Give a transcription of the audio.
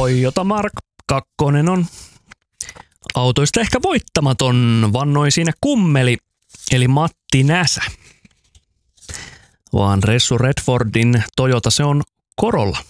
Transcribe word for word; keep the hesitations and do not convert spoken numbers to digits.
Toyota Mark kaksi on autoista ehkä voittamaton, vannoi siinä kummeli, eli Matti Näsä. Vaan Ressu Redfordin Toyota se on Corolla.